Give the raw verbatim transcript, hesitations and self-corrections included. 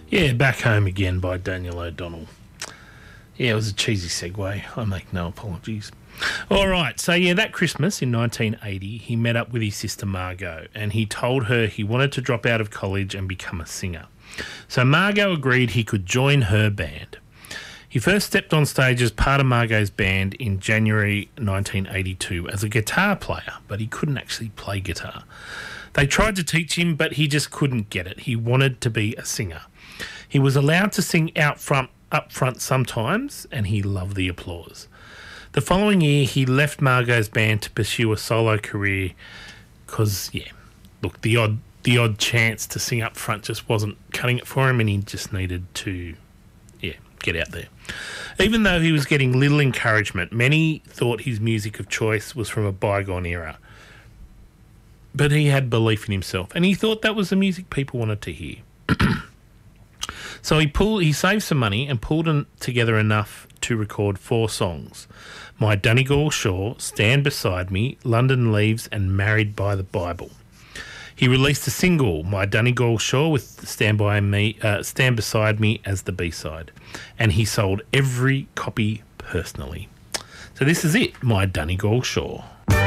Yeah, Back Home Again by Daniel O'Donnell. Yeah, it was a cheesy segue. I make no apologies. All right, so yeah, that Christmas in nineteen eighty, he met up with his sister Margot, and he told her he wanted to drop out of college and become a singer. So Margot agreed he could join her band. He first stepped on stage as part of Margot's band in January nineteen eighty-two as a guitar player, but he couldn't actually play guitar. They tried to teach him, but he just couldn't get it. He wanted to be a singer. He was allowed to sing out front, up front sometimes, and he loved the applause. The following year, he left Margot's band to pursue a solo career because, yeah, look, the odd the odd chance to sing up front just wasn't cutting it for him, and he just needed to, yeah, get out there. Even though he was getting little encouragement, many thought his music of choice was from a bygone era. But he had belief in himself, and he thought that was the music people wanted to hear. So he pulled, he saved some money and pulled in, together enough to record four songs: My Donegal Shore, Stand Beside Me, London Leaves, and Married by the Bible. He released a single, My Donegal Shore, with Stand by Me, uh, Stand Beside Me as the B-side, and he sold every copy personally. So this is it, My Donegal Shore.